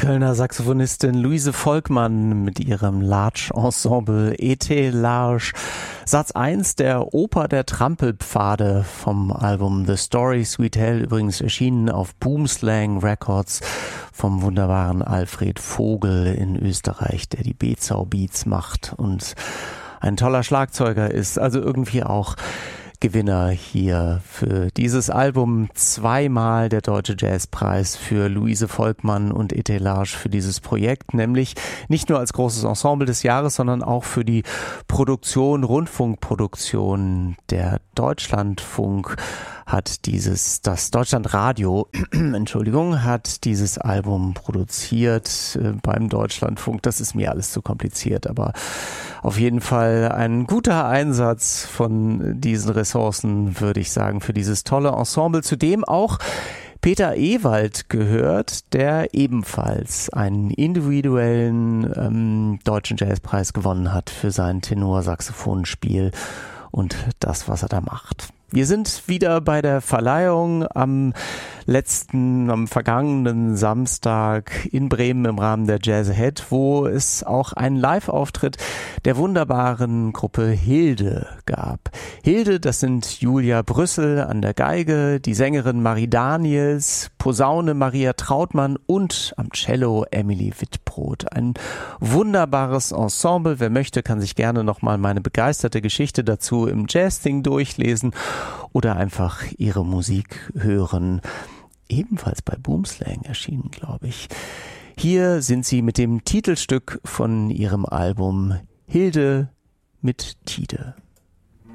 Kölner Saxophonistin Luise Volkmann mit ihrem Large-Ensemble E.T. Large. Satz 1 der Oper der Trampelpfade vom Album The Stories We Tell, übrigens erschienen auf Boomslang Records vom wunderbaren Alfred Vogel in Österreich, der die Bezau Beats macht und ein toller Schlagzeuger ist, also irgendwie auch Gewinner hier für dieses Album. Zweimal der Deutsche Jazzpreis für Luise Volkmann und E.T. Large für dieses Projekt, nämlich nicht nur als großes Ensemble des Jahres, sondern auch für die Produktion, Rundfunkproduktion. Der Deutschlandfunk hat das Deutschlandradio, hat dieses Album produziert beim Deutschlandfunk. Das ist mir alles zu kompliziert, aber auf jeden Fall ein guter Einsatz von diesen Ressourcen, würde ich sagen, für dieses tolle Ensemble, zu dem auch Peter Ewald gehört, der ebenfalls einen individuellen deutschen Jazzpreis gewonnen hat für sein Tenorsaxophonspiel und das, was er da macht. Wir sind wieder bei der Verleihung am vergangenen Samstag in Bremen im Rahmen der Jazz Ahead, wo es auch einen Live-Auftritt der wunderbaren Gruppe Hilde gab. Hilde, das sind Julia Brüssel an der Geige, die Sängerin Marie Daniels, Posaune Maria Trautmann und am Cello Emily Wittbrod. Ein wunderbares Ensemble. Wer möchte, kann sich gerne nochmal meine begeisterte Geschichte dazu im Jazz-Ding durchlesen oder einfach ihre Musik hören. Ebenfalls bei Boomslang erschienen, glaube ich. Hier sind sie mit dem Titelstück von ihrem Album Hilde mit Tide.